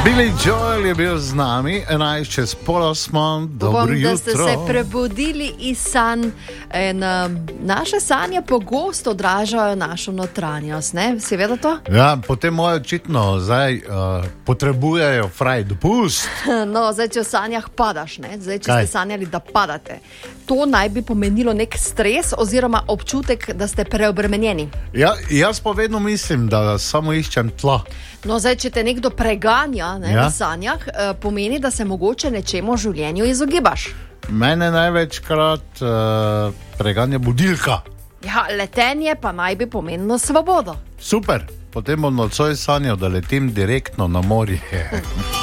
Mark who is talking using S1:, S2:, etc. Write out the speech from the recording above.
S1: Billy Joel je bil z nami, 11:08, dobro jutro.
S2: Da ste se prebudili iz sanj. Naše sanje pogosto odražajo našo notranjost, ne? Si vedel to?
S1: Ja, potem moje očitno zdaj potrebujejo fraj dopust.
S2: No, zdaj, če v sanjah padaš, ne? Zdaj, če
S1: Kaj?
S2: ste sanjali, da padate. To naj bi pomenilo nek stres oziroma občutek, da ste preobremenjeni.
S1: Ja, jaz pa vedno mislim, da samo iščem tla.
S2: No, zdaj, če te nekdo preganja
S1: Ja.
S2: v sanjah, pomeni, da se mogoče nečemu v življenju izogibaš.
S1: Mene največkrat preganja budilka.
S2: Ja, letenje pa naj bi pomenilo svobodo.
S1: Super, potem bom nocoj sanjal, da letim direktno na morje.